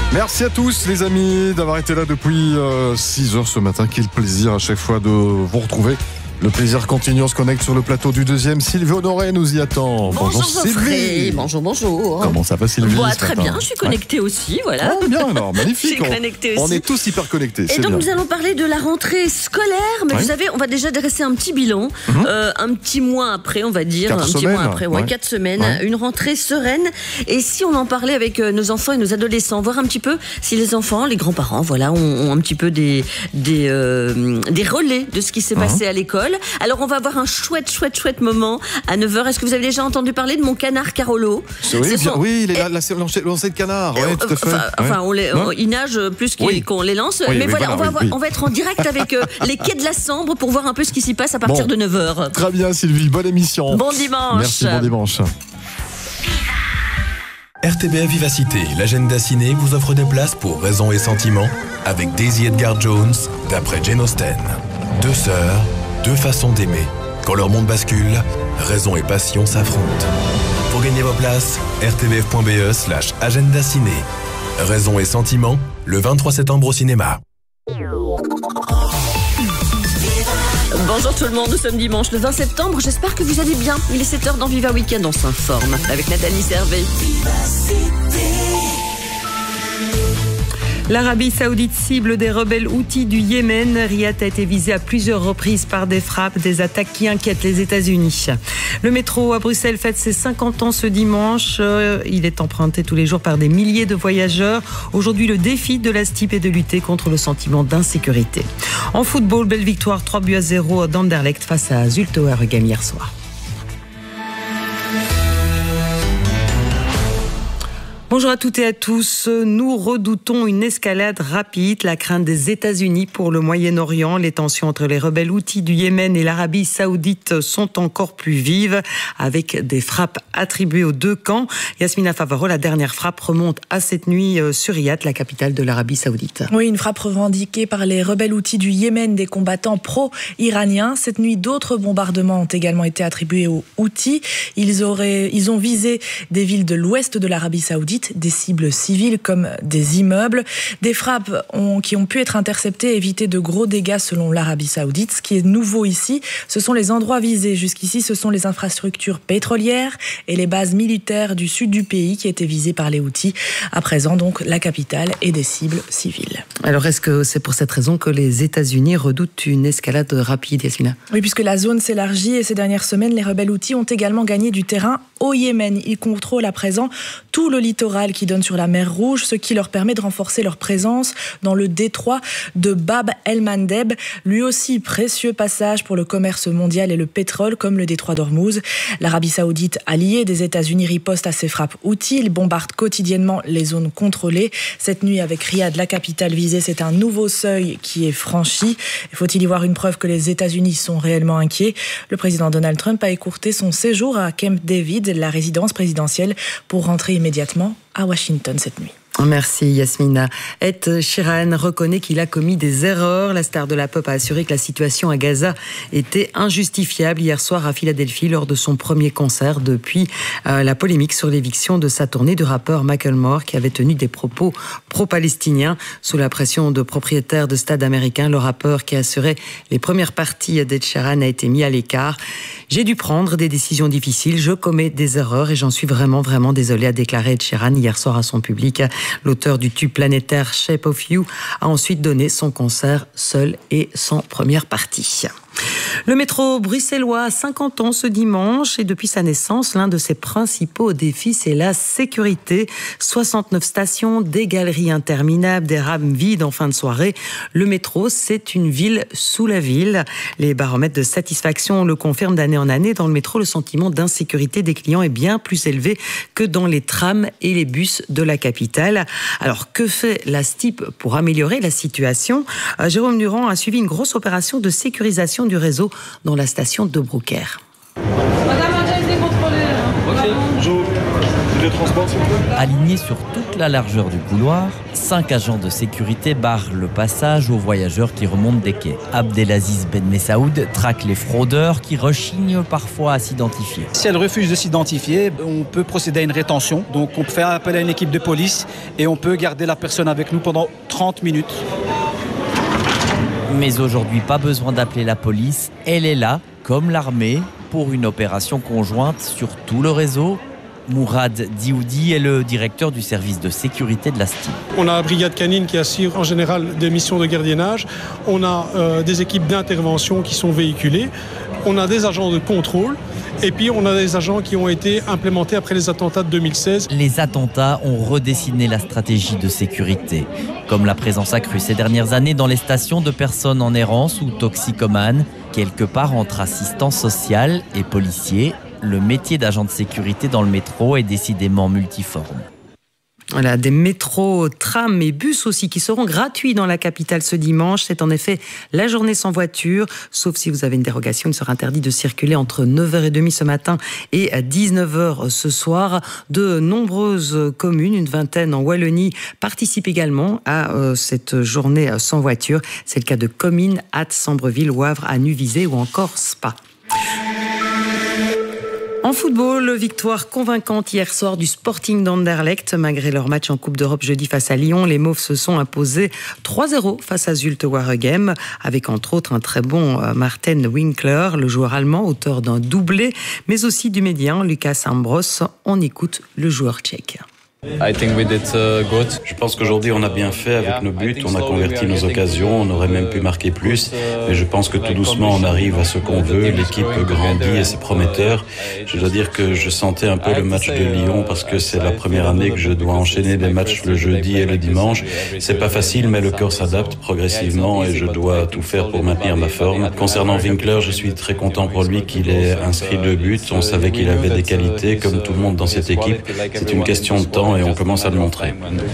Merci à tous les amis d'avoir été là depuis 6h ce matin. Quel plaisir à chaque fois de vous retrouver. Le plaisir continue, on se connecte sur le plateau du deuxième. Sylvie Honoré nous y attend. Bonjour Sylvie. Bonjour. Comment ça va Sylvie? Très bien, je suis connectée aussi, voilà. Oh, bien alors, magnifique. Je suis connectée aussi. On est tous hyper connectés. Et donc bien. nous allons parler de la rentrée scolaire, mais vous savez, on va déjà dresser un petit bilan, un petit mois après, on va dire, 4 semaines, 4 semaines, une rentrée sereine. Et si on en parlait avec nos enfants et nos adolescents, voir un petit peu si les enfants, les grands-parents, voilà, ont un petit peu des relais de ce qui s'est passé à l'école. Alors on va avoir un chouette moment à 9h. Est-ce que vous avez déjà entendu parler de mon canard Carolo? Oui, il est là, lancé de canard. Oui, tout à fait. Il nage plus qu'on les lance. Oui, mais voilà, on va être en direct avec les quais de la Sambre pour voir un peu ce qui s'y passe à partir de 9h. Très bien Sylvie, bonne émission. Bon dimanche. Merci, bon dimanche. RTBF Vivacité, l'agenda ciné vous offre des places pour Raison et Sentiment avec Daisy Edgar Jones d'après Jane Austen. 2 sœurs, 2 façons d'aimer. Quand leur monde bascule, raison et passion s'affrontent. Pour gagner vos places, rtbf.be/agenda ciné. Raison et Sentiment, le 23 septembre au cinéma. Bonjour tout le monde, nous sommes dimanche le 20 septembre, j'espère que vous allez bien. Il est 7h dans Viva Weekend, on s'informe avec Nathalie Servet. L'Arabie Saoudite cible des rebelles houthis du Yémen. Riyad a été visé à plusieurs reprises par des frappes, des attaques qui inquiètent les États-Unis. Le métro à Bruxelles fête ses 50 ans ce dimanche. Il est emprunté tous les jours par des milliers de voyageurs. Aujourd'hui, le défi de la STIP est de lutter contre le sentiment d'insécurité. En football, belle victoire 3-0 d'Anderlecht face à Zulte Waregem hier soir. Bonjour à toutes et à tous. Nous redoutons une escalade rapide. La crainte des États-Unis pour le Moyen-Orient. Les tensions entre les rebelles houthis du Yémen et l'Arabie Saoudite sont encore plus vives, avec des frappes attribuées aux 2 camps. Yasmina Favaro, la dernière frappe remonte à cette nuit sur Riyad, la capitale de l'Arabie Saoudite. Oui, une frappe revendiquée par les rebelles houthis du Yémen, des combattants pro-iraniens. Cette nuit, d'autres bombardements ont également été attribués aux houthis. Ils ont visé des villes de l'ouest de l'Arabie Saoudite, des cibles civiles comme des immeubles. Des frappes qui ont pu être interceptées et éviter de gros dégâts selon l'Arabie Saoudite. Ce qui est nouveau ici, ce sont les endroits visés. Jusqu'ici, ce sont les infrastructures pétrolières et les bases militaires du sud du pays qui étaient visées par les houthis. À présent, donc, la capitale et des cibles civiles. Alors, est-ce que c'est pour cette raison que les États-Unis redoutent une escalade rapide, Yasmina? Oui, puisque la zone s'élargit et ces dernières semaines, les rebelles houthis ont également gagné du terrain au Yémen. Ils contrôlent à présent tout le littoral qui donne sur la mer Rouge, ce qui leur permet de renforcer leur présence dans le détroit de Bab el-Mandeb, lui aussi précieux passage pour le commerce mondial et le pétrole, comme le détroit d'Ormuz. L'Arabie Saoudite, alliée des États-Unis, riposte à ces frappes houthis. Ils bombardent quotidiennement les zones contrôlées. Cette nuit, avec Riyad, la capitale visée, c'est un nouveau seuil qui est franchi. Faut-il y voir une preuve que les États-Unis sont réellement inquiets? Le président Donald Trump a écourté son séjour à Camp David, la résidence présidentielle, pour rentrer immédiatement à Washington cette nuit. Merci Yasmina. Ed Sheeran reconnaît qu'il a commis des erreurs. La star de la pop a assuré que la situation à Gaza était injustifiable hier soir à Philadelphie lors de son premier concert depuis la polémique sur l'éviction de sa tournée du rappeur Macklemore qui avait tenu des propos pro-palestiniens. Sous la pression de propriétaires de stades américains, le rappeur qui assurait les premières parties d'Ed Sheeran a été mis à l'écart. J'ai dû prendre des décisions difficiles, je commets des erreurs et j'en suis vraiment désolé, a déclaré Ed Sheeran hier soir à son public. L'auteur du tube planétaire Shape of You a ensuite donné son concert seul et sans première partie. Le métro bruxellois a 50 ans ce dimanche et depuis sa naissance, l'un de ses principaux défis, c'est la sécurité. 69 stations, des galeries interminables, des rames vides en fin de soirée. Le métro, c'est une ville sous la ville. Les baromètres de satisfaction le confirment d'année en année. Dans le métro, le sentiment d'insécurité des clients est bien plus élevé que dans les trams et les bus de la capitale. Alors, que fait la STIP pour améliorer la situation? Jérôme Durand a suivi une grosse opération de sécurisation du réseau dans la station de Broekère. Madame a déjà été contrôlée. Ok, bonjour. de transport, s'il vous plaît. Alignés sur toute la largeur du couloir, 5 agents de sécurité barrent le passage aux voyageurs qui remontent des quais. Abdelaziz Ben Messaoud traque les fraudeurs qui rechignent parfois à s'identifier. Si elle refuse de s'identifier, on peut procéder à une rétention. Donc on peut faire appel à une équipe de police et on peut garder la personne avec nous pendant 30 minutes. Mais aujourd'hui, pas besoin d'appeler la police. Elle est là, comme l'armée, pour une opération conjointe sur tout le réseau. Mourad Dioudi est le directeur du service de sécurité de la STI. On a la brigade canine qui assure en général des missions de gardiennage. On a des équipes d'intervention qui sont véhiculées. On a des agents de contrôle. Et puis on a des agents qui ont été implémentés après les attentats de 2016. Les attentats ont redessiné la stratégie de sécurité, comme la présence accrue ces dernières années dans les stations de personnes en errance ou toxicomanes, quelque part entre assistants sociaux et policiers. Le métier d'agent de sécurité dans le métro est décidément multiforme. Voilà, des métros, trams et bus aussi qui seront gratuits dans la capitale ce dimanche. C'est en effet la journée sans voiture, sauf si vous avez une dérogation. Il sera interdit de circuler entre 9h30 ce matin et 19h ce soir. De nombreuses communes, une vingtaine en Wallonie, participent également à cette journée sans voiture. C'est le cas de Comines, Ath, Sambreville, Wavre, Anu-Visé ou encore Spa. En football, victoire convaincante hier soir du Sporting d'Anderlecht. Malgré leur match en Coupe d'Europe jeudi face à Lyon, les Mauves se sont imposés 3-0 face à Zulte Waregem, avec entre autres un très bon Martin Winkler, le joueur allemand, auteur d'un doublé, mais aussi du médian Lucas Ambros. On écoute le joueur tchèque. Je pense qu'aujourd'hui on a bien fait avec nos buts, on a converti nos occasions, on aurait même pu marquer plus, mais je pense que tout doucement on arrive à ce qu'on veut, l'équipe grandit et c'est prometteur. Je dois dire que je sentais un peu le match de Lyon parce que c'est la première année que je dois enchaîner des matchs le jeudi et le dimanche. C'est pas facile mais le corps s'adapte progressivement et je dois tout faire pour maintenir ma forme. Concernant Winkler, je suis très content pour lui qu'il ait inscrit 2 buts, on savait qu'il avait des qualités comme tout le monde dans cette équipe, c'est une question de temps et on commence à le montrer.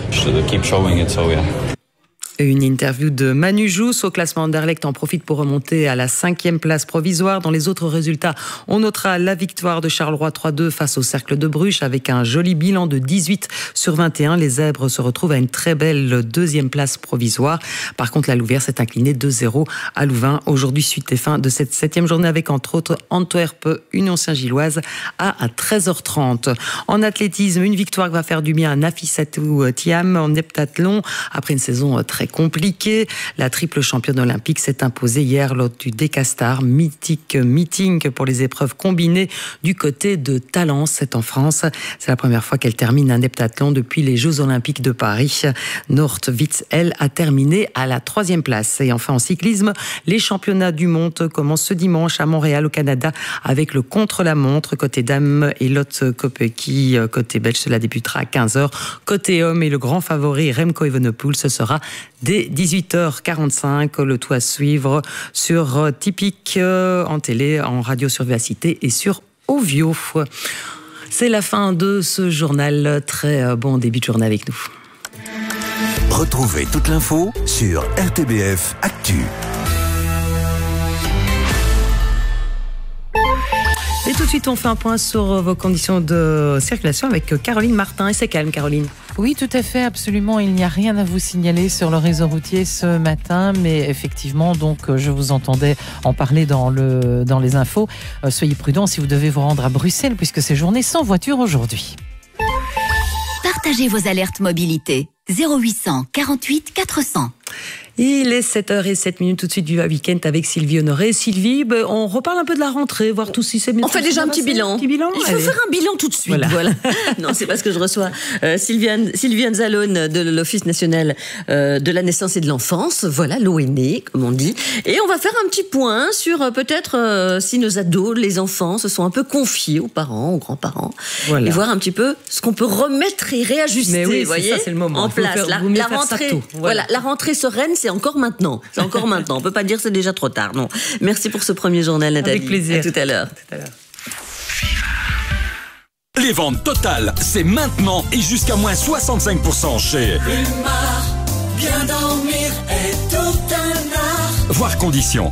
Une interview de Manu Jousse. Au classement, Anderlecht en profite pour remonter à la 5e place provisoire. Dans les autres résultats, on notera la victoire de Charleroi 3-2 face au Cercle de Bruges avec un joli bilan de 18/21. Les Zèbres se retrouvent à une très belle 2e place provisoire. Par contre, la Louvière s'est inclinée 2-0 à Louvain. Aujourd'hui, suite et fin de cette 7e journée avec entre autres Antwerp, Union Saint-Gilloise à 13h30. En athlétisme, une victoire qui va faire du bien à Nafissatou Thiam en heptathlon après une saison très compliqué. La triple championne olympique s'est imposée hier lors du Decastar, mythique meeting pour les épreuves combinées du côté de Talence, c'est en France. C'est la première fois qu'elle termine un heptathlon depuis les Jeux Olympiques de Paris. Nordwitz, elle, a terminé à la 3e place. Et enfin en cyclisme, les championnats du monde commencent ce dimanche à Montréal, au Canada, avec le contre-la-montre côté dames et Lotte Kopecky côté belge. Cela débutera à 15h. Côté homme et le grand favori Remco Evenepoel, ce sera dès 18h45, le tout à suivre sur Typique, en télé, en radio sur Vivacité et sur Ovio. C'est la fin de ce journal. Très bon début de journée avec nous. Retrouvez toute l'info sur RTBF Actu. Et tout de suite, on fait un point sur vos conditions de circulation avec Caroline Martin. Et c'est calme, Caroline. Oui, tout à fait, absolument. Il n'y a rien à vous signaler sur le réseau routier ce matin, mais effectivement, donc, je vous entendais en parler dans les infos. Soyez prudents si vous devez vous rendre à Bruxelles, puisque c'est journée sans voiture aujourd'hui. Partagez vos alertes mobilité. 0800 48 400. Il est 7h07 tout de suite du week-end avec Sylvie Honoré. Sylvie, on reparle un peu de la rentrée, voir tout si c'est bien. On fait déjà un petit bilan. Il faut faire un bilan tout de suite. Voilà. Non, c'est parce que je reçois Sylviane Zalone de l'Office national de la naissance et de l'enfance. Voilà, l'ONE, comme on dit. Et on va faire un petit point sur peut-être si nos ados, les enfants, se sont un peu confiés aux parents, aux grands-parents. Voilà. Et voir un petit peu ce qu'on peut remettre et réajuster. Mais oui, voyez, ça, c'est le moment. En place. La rentrée, voilà, la rentrée sereine, c'est encore maintenant. C'est encore maintenant. On peut pas dire c'est déjà trop tard. Non. Merci pour ce premier journal, Nathalie. Avec plaisir. À tout à l'heure. Les ventes totales, c'est maintenant et jusqu'à moins 65% chez Rumar. Bien dormir est tout un art. Voir conditions.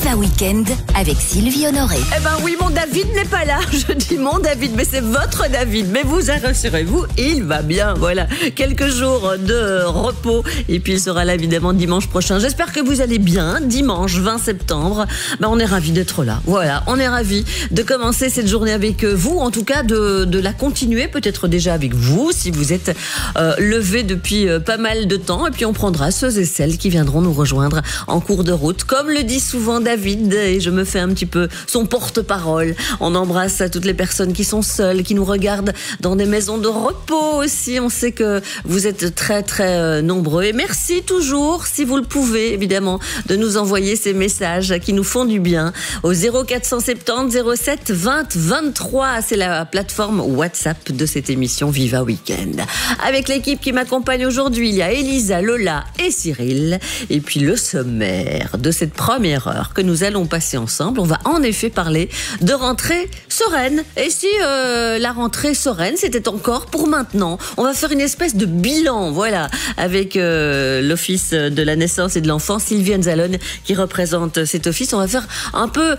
Viva Weekend avec Sylvie Honoré. Eh ben oui, mon David n'est pas là. Je dis mon David, mais c'est votre David. Mais vous rassurez-vous, il va bien. Voilà, quelques jours de repos. Et puis il sera là évidemment dimanche prochain. J'espère que vous allez bien. Dimanche 20 septembre. On est ravis d'être là. Voilà, on est ravis de commencer cette journée avec vous. En tout cas, de la continuer. Peut-être déjà avec vous, si vous êtes levé depuis pas mal de temps. Et puis on prendra ceux et celles qui viendront nous rejoindre en cours de route. Comme le dit souvent David, et je me fais un petit peu son porte-parole. On embrasse toutes les personnes qui sont seules, qui nous regardent dans des maisons de repos aussi. On sait que vous êtes très très nombreux. Et merci toujours, si vous le pouvez, évidemment, de nous envoyer ces messages qui nous font du bien au 0470 07 20 23. C'est la plateforme WhatsApp de cette émission Viva Weekend. Avec l'équipe qui m'accompagne aujourd'hui, il y a Elisa, Lola et Cyril. Et puis le sommaire de cette première heure que nous allons passer ensemble, on va en effet parler de rentrée sereine. Et si la rentrée sereine, c'était encore pour maintenant? On va faire une espèce de bilan, voilà, avec l'Office de la naissance et de l'enfant, Sylvie Anzalone, qui représente cet office. On va faire un peu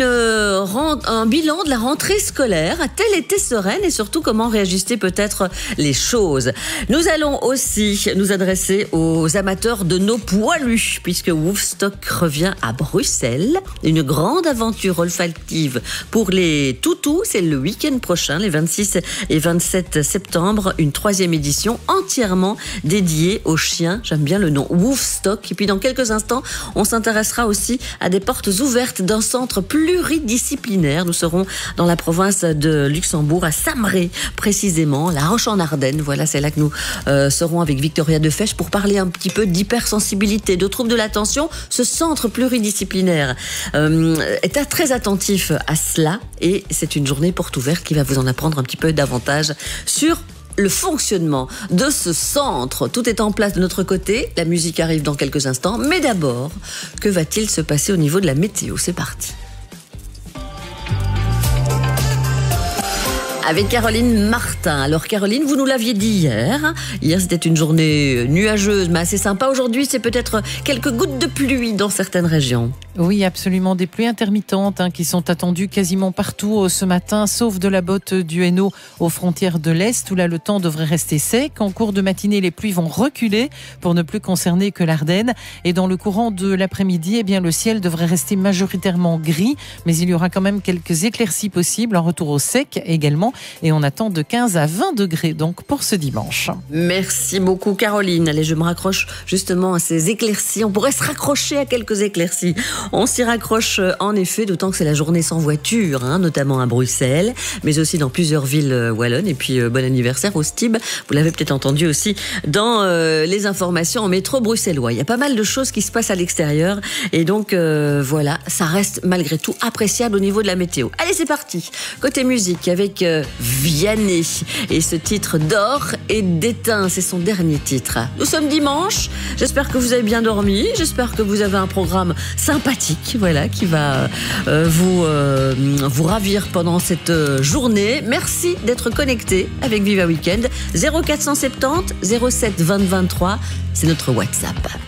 un bilan de la rentrée scolaire. A-t-elle été sereine? Et surtout, comment réagissaient peut-être les choses? Nous allons aussi nous adresser aux amateurs de nos poilus, puisque Woofstock revient à Bruxelles. Une grande aventure olfactive pour les toutous. C'est le week-end prochain, les 26 et 27 septembre. Une 3e édition entièrement dédiée aux chiens. J'aime bien le nom, Woofstock. Et puis dans quelques instants, on s'intéressera aussi à des portes ouvertes d'un centre pluridisciplinaire. Nous serons dans la province de Luxembourg, à Samerey précisément, La Roche-en-Ardenne. Voilà, c'est là que nous serons avec Victoria Defèche pour parler un petit peu d'hypersensibilité, de troubles de l'attention. Ce centre pluridisciplinaire est très attentif à cela et c'est une journée porte ouverte qui va vous en apprendre un petit peu davantage sur le fonctionnement de ce centre. Tout est en place de notre côté. La musique arrive dans quelques instants. Mais d'abord, que va-t-il se passer au niveau de la météo? C'est parti. Avec Caroline Martin. Alors Caroline, vous nous l'aviez dit hier. Hier, c'était une journée nuageuse, mais assez sympa. Aujourd'hui, c'est peut-être quelques gouttes de pluie dans certaines régions. Oui, absolument. Des pluies intermittentes qui sont attendues quasiment partout ce matin, sauf de la botte du Hainaut aux frontières de l'Est, où là, le temps devrait rester sec. En cours de matinée, les pluies vont reculer pour ne plus concerner que l'Ardenne. Et dans le courant de l'après-midi, eh bien, le ciel devrait rester majoritairement gris, mais il y aura quand même quelques éclaircies possibles, un retour au sec également. Et on attend de 15 à 20 degrés donc pour ce dimanche. Merci beaucoup Caroline. Allez, je me raccroche justement à ces éclaircies. On pourrait se raccrocher à quelques éclaircies. On s'y raccroche en effet, d'autant que c'est la journée sans voiture, notamment à Bruxelles, mais aussi dans plusieurs villes wallonnes. Et puis bon anniversaire au Stib. Vous l'avez peut-être entendu aussi dans les informations en métro bruxellois. Il y a pas mal de choses qui se passent à l'extérieur. Et donc voilà, ça reste malgré tout appréciable au niveau de la météo. Allez, c'est parti. Côté musique avec Vianney et ce titre d'or et d'éteint, c'est son dernier titre. Nous sommes dimanche, j'espère que vous avez bien dormi, j'espère que vous avez un programme sympathique, voilà, qui va vous ravir pendant cette journée. Merci d'être connecté avec Viva Weekend. 0470 07 20 23, c'est notre WhatsApp.